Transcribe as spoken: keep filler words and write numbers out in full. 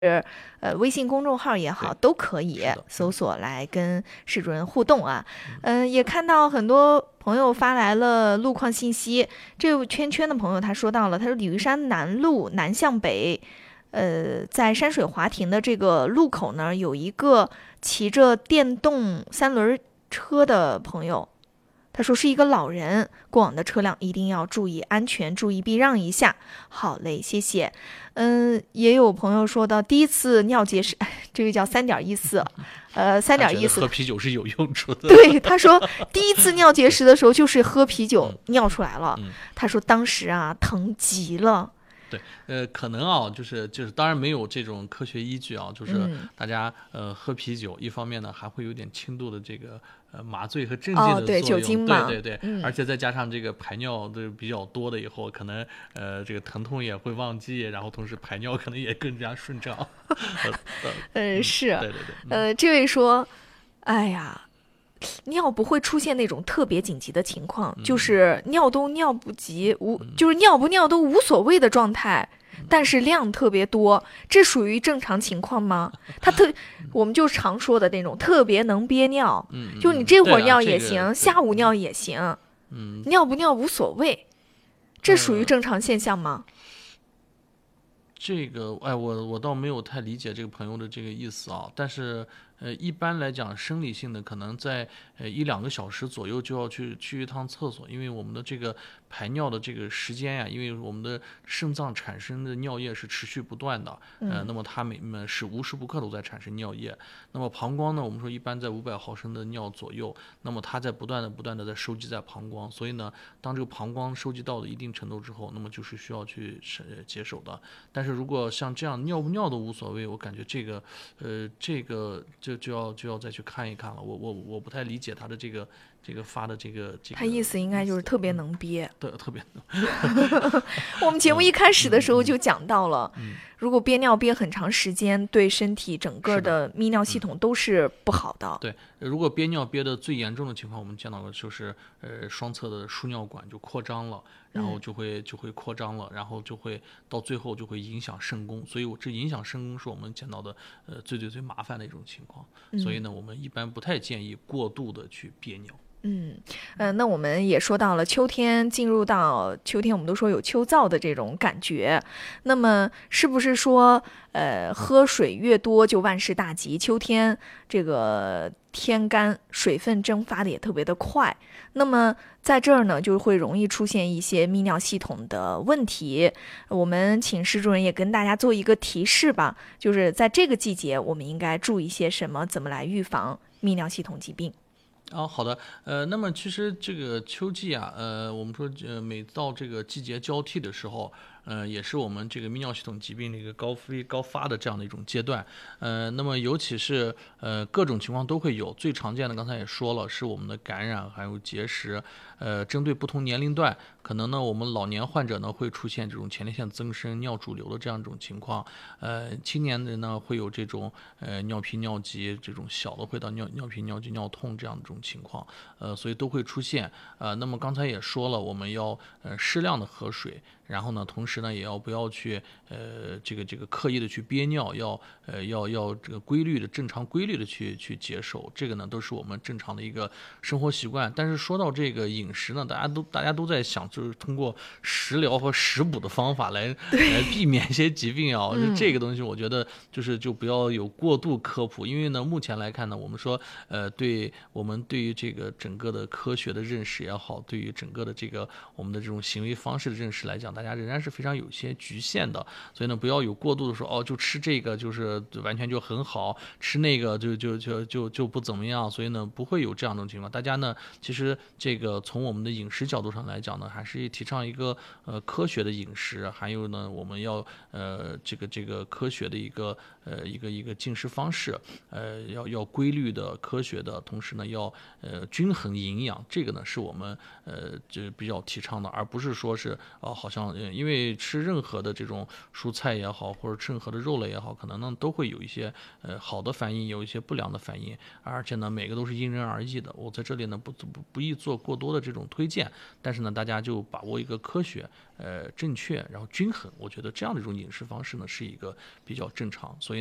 呃微信公众号也好，都可以搜索来跟施主任互动啊。嗯、呃，也看到很多朋友发来了路况信息。这个圈圈的朋友他说到了，他说鲤鱼山南路南向北，呃，在山水华庭的这个路口呢，有一个骑着电动三轮车的朋友。他说是一个老人，过往的车辆一定要注意安全，注意避让一下。好嘞，谢谢。嗯，也有朋友说到第一次尿结石，这个叫三点一四，呃，三点一四。 喝啤酒是有用处的。 对，他说第一次尿结石的时候就是喝啤酒尿出来了。 嗯嗯、 他说当时啊疼极了。 对，呃，可能啊，就是就是，当然没有这种科学依据啊，就是大家、嗯、呃喝啤酒，一方面呢还会有点轻度的这个呃麻醉和镇静的作用， 哦、对，酒精嘛， 对对对、 嗯， 而且再加上这个排尿的比较多的以后，可能呃这个疼痛也会忘记，然后同时排尿可能也更加顺畅。 呃呃是， 对对对， 呃这位说，哎呀。尿不会出现那种特别紧急的情况， 嗯、 就是尿都尿不及，无、嗯、就是尿不尿都无所谓的状态，嗯、但是量特别多，这属于正常情况吗？他特，我们就常说的那种特别能憋尿， 嗯、 就你这会儿尿也行， 啊这个、 下午尿也行， 嗯， 尿不尿无所谓，这属于正常现象吗？ 呃这个，哎，我我倒没有太理解这个朋友的这个意思啊，但是，呃，一般来讲，生理性的可能在呃一两个小时左右就要去去一趟厕所，因为我们的这个排尿的这个时间呀、啊，因为我们的肾脏产生的尿液是持续不断的，呃，那么它每每是无时不刻都在产生尿液。那么膀胱呢，我们说一般在五百毫升的尿左右，那么它在不断的不断的在收集在膀胱，所以呢，当这个膀胱收集到了一定程度之后，那么就是需要去解手的。但是如果像这样尿不尿都无所谓，我感觉这个，呃，这个就就要就要再去看一看了。我我我不太理解他的这个这个发的这个这个。 他意思应该就是特别能憋。 对，特别能。 我们节目一开始的时候就讲到了， 嗯、 如果憋尿憋很长时间，对身体整个的泌尿系统都是不好的。 嗯、对，如果憋尿憋的最严重的情况，我们见到的就是呃双侧的输尿管就扩张了。然后就会就会扩张了，然后就会到最后就会影响肾功，所以我这影响肾功是我们见到的呃最最最麻烦的一种情况， 嗯、 所以呢，我们一般不太建议过度的去憋尿。 嗯，呃，那我们也说到了秋天，进入到秋天，我们都说有秋燥的这种感觉。那么，是不是说，呃，喝水越多就万事大吉？秋天这个天干，水分蒸发的也特别的快。那么，在这儿呢，就会容易出现一些泌尿系统的问题。我们请施主任也跟大家做一个提示吧，就是在这个季节，我们应该注意些什么？怎么来预防泌尿系统疾病？ 哦，好的，呃，那么其实这个秋季啊，呃，我们说，呃，每到这个季节交替的时候，呃，也是我们这个泌尿系统疾病的一个高飞高发的这样的一种阶段，呃，那么尤其是呃各种情况都会有，最常见的刚才也说了，是我们的感染还有结石，呃，针对不同年龄段，可能呢我们老年患者呢会出现这种前列腺增生、尿主流的这样一种情况，呃，青年人呢会有这种呃尿频尿急，这种小的会到尿尿频尿急、尿痛这样一种情况，呃，所以都会出现，呃，那么刚才也说了，我们要呃适量的喝水。然后呢，同时呢，也要不要去呃这个这个刻意的去憋尿，要呃要要这个规律的正常规律的去去解手，这个呢都是我们正常的一个生活习惯。但是说到这个饮食呢，大家都大家都在想，就是通过食疗和食补的方法来来避免一些疾病啊。嗯、这个东西我觉得就是就不要有过度科普，因为呢目前来看呢，我们说呃对我们对于这个整个的科学的认识也好，对于整个的这个我们的这种行为方式的认识来讲，大家仍然是非常有些局限的，所以呢，不要有过度的说哦，就吃这个就是完全就很好，吃那个就就就就就不怎么样，所以呢，不会有这样的情况。大家呢，其实这个从我们的饮食角度上来讲呢，还是提倡一个呃科学的饮食，还有呢，我们要呃这个这个科学的一个呃一个一个进食方式，呃要要规律的、科学的，同时呢要呃均衡营养，这个呢是我们呃就比较提倡的，而不是说是哦、呃、好像。因为为吃任何的这种蔬菜也好，或者任何的肉类也好，可能呢都会有一些呃好的反应，有一些不良的反应，而且呢每个都是因人而异的。我在这里呢不不不宜做过多的这种推荐，但是呢大家就把握一个科学、呃正确，然后均衡，我觉得这样的一种饮食方式呢是一个比较正常。所以